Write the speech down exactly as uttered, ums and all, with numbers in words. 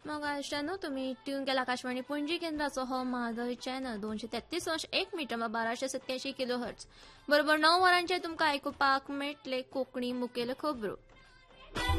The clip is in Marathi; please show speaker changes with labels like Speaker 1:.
Speaker 1: मग आयश्टानो तुम्ही ट्यून केला आकाशवाणी पणजी केंद्राचो हो म्हादय चॅनल दोनशे तेत्तीस अंश एक मीटर बाराशे सत्याऐंशी किलो हर्ट्ज बरोबर णव वरांचेर तुमकां आयकुपाक मेळटले कोंकणी मुखेल खबरो.